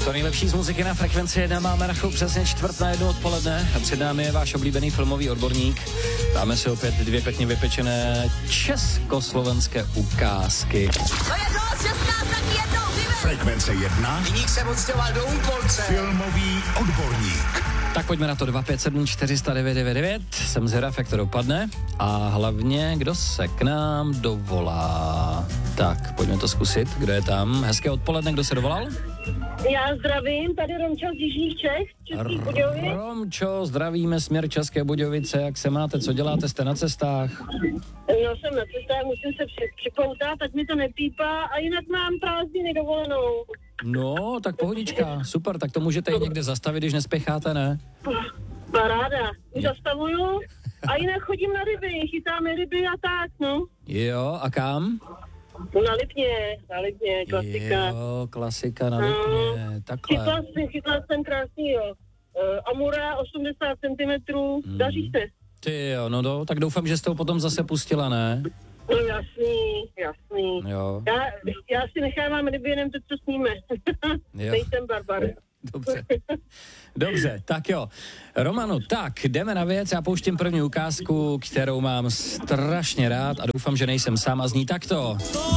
To nejlepší z muziky na Frekvenci 1 máme na chvíli přesně 1:45 odpoledne a před námi je váš oblíbený filmový odborník. Dáme si opět dvě pěkně vypečené československé ukázky. To je dost, 16 taky jednou, Frekvence 1. Viník se odstěhoval do Úmpolce. Filmový odborník. Tak pojďme na to 257 409 99. Jsem zvědav, jak to dopadne a hlavně, kdo se k nám dovolá. Tak, pojďme to zkusit. Kdo je tam? Hezké odpoledne, kdo se dovolal? Já zdravím, tady Romča z Jižních Čech, Českých Budějovic. Romčo, zdravíme, směr České Budějovice, jak se máte, co děláte, jste na cestách? No, jsem na cestách, musím se připoutat, ať mi to nepípá a jinak mám prázdniny dovolenou. No, tak pohodička, super, tak to můžete i někde zastavit, když nespěcháte, ne? Paráda, zastavuju a jinak chodím na ryby, chytáme ryby a tak, no. Jo, a kam? Na Lipně, klasika. Jo, klasika na Lipně, takhle. Chytla jsem krásnýho amura, 80 cm, daří se. Ty jo, no tak doufám, že jste ho potom zase pustila, ne? No jasný. Jo. Já si nechávám ryby jenom to, co sníme. Nejsem barbar. Dobře, tak jo. Romano, tak jdeme na věc, já pouštím první ukázku, kterou mám strašně rád a doufám, že nejsem sám a zní takto.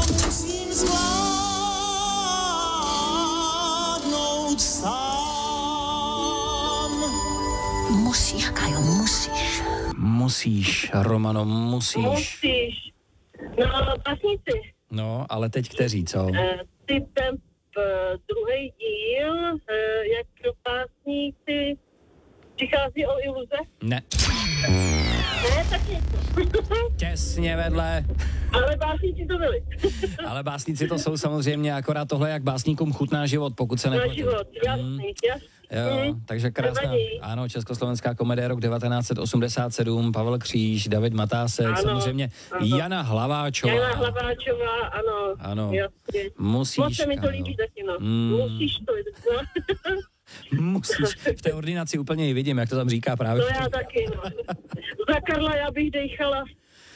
Musíš, Kajo, musíš. Musíš, Romano, musíš. No, básníci. No, ale teď kteří, co? Typem druhý díl, jak básníci přichází o iluze. Ne. Ne, tak něco. Těsně vedle. Ale básníci to byli. Ale básníci to jsou samozřejmě, akorát tohle, jak básníkům chutná život, pokud se Na nepletí. život, jasný. Jo, takže krásná, ano, československá komedie rok 1987, Pavel Kříž, David Matásek, ano, samozřejmě ano. Jana Hlaváčová. Jana Hlaváčová, ano, jasně. Musíš, moc se mi to líbí taky, no. Musíš to, no. Musíš, v té ordinaci úplně ji vidím, jak to tam říká právě. To já taky, no. Za Karla já bych dejchala.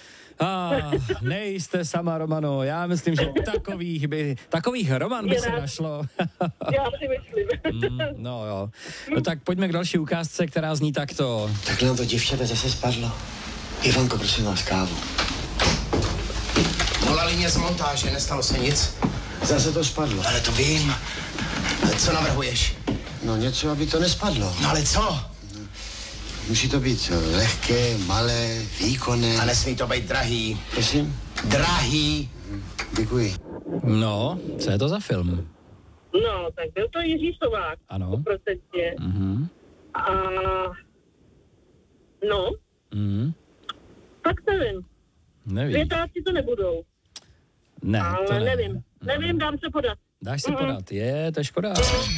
Nejste sama, Romano, já myslím, že takových Roman by se našlo. Já si myslím. No jo. No tak pojďme k další ukázce, která zní takto. Takhle to děvčata zase spadlo. Ivanko, prosím vás, kávu. Volali mě z montáže, nestalo se nic. Zase to spadlo. Ale to vím. Co navrhuješ? No něco, aby to nespadlo. No ale co? Musí to být lehké, malé, výkonné. A nesmí to být drahý. Prosím? Drahý. Děkuji. No, co je to za film? No, tak byl to Jiří Sovák. Ano. 100%. A no, tak nevím. Nevím. Větáci to nebudou. Ne, ale to ne. Nevím, dám se podat. Dáš se podat, to je škoda.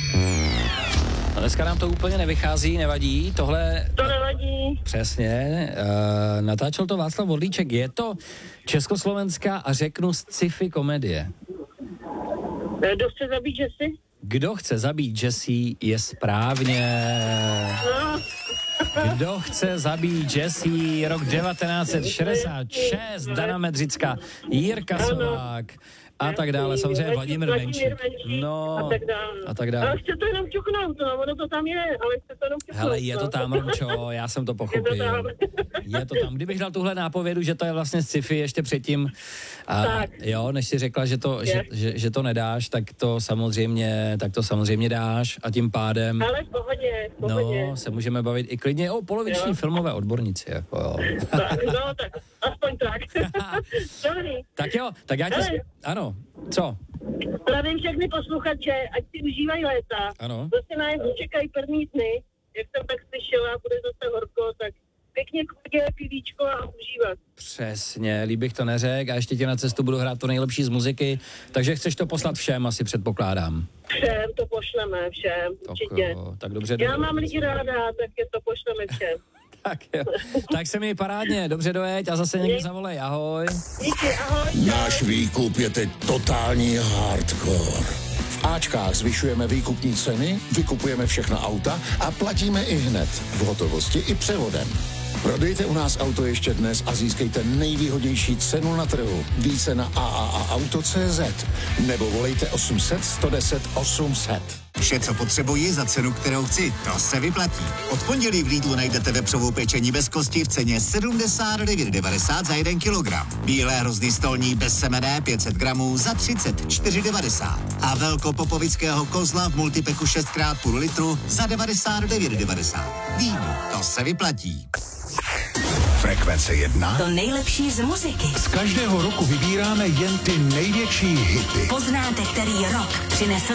A dneska nám to úplně nevychází, nevadí, tohle... To nevadí. Přesně, natáčel to Václav Vodlíček, je to československá a řeknu sci-fi komedie. Kdo chce zabít Jessie? Kdo chce zabít Jessie je správně. No. Kdo chce zabít Jessie, rok 1966, Dana Medřická, Jirka Sovák a tak dále, samozřejmě Vladimír Menšík. No, a tak dále. Ale chce to jenom čuknout, no, ono to tam je, ale chce to jenom čuknout. Hele, je to tam, Romčo, já jsem to pochopil. Je to tam. Kdybych dal tuhle nápovědu, že to je vlastně sci-fi ještě předtím, jo, než si řekla, že to nedáš, tak to samozřejmě dáš a tím pádem... Ale v pohodě. No, se můžeme bavit i klidně o poloviční filmové odbornici, jako jo. No, tak aspoň tak. Dobrý. Tak jo, tak já ti... Ano, co? Zdravím všechny posluchače, ať si užívají léta. Ano. Prostě nás čekají první dny, jak jsem tak slyšela, bude zase horko, tak pěkně k vodě, pivíčko a užívat. Přesně, líp bych to neřekl a ještě ti na cestu budu hrát to nejlepší z muziky, takže chceš to poslat všem, asi předpokládám. Všem to pošleme, všem, určitě. Tak dobře. Já mám lidi ráda, tak je to pošleme všem. Tak jo, tak se mi parádně, dobře dojeď a zase někdy zavolej, ahoj. Díky, ahoj. Náš výkup je teď totální hardcore. V Ačkách zvyšujeme výkupní ceny, vykupujeme všechna auta a platíme i hned, v hotovosti i převodem. Prodejte u nás auto ještě dnes a získejte nejvýhodnější cenu na trhu. Více na AAAauto.cz nebo volejte 800 110 800. Vše, co potřebuji za cenu, kterou chci, to se vyplatí. Od pondělí v Lidlu najdete vepřovou pečení bez kosti v ceně 79,90 za 1 kilogram. Bílé hrozny stolní bez semene 500 gramů za 34,90. A velkopopovického kozla v multipeku 6x půl litru za 99,90. Lidl, to se vyplatí. Frekvence 1. To nejlepší z muziky. Z každého roku vybíráme jen ty největší hity. Poznáte, který rok přinesl